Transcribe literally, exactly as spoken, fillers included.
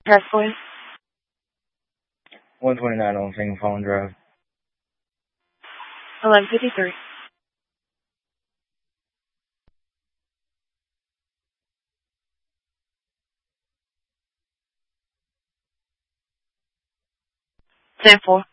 Press please. one twenty-nine on Single Phone Drive. eleven fifty-three. ten four.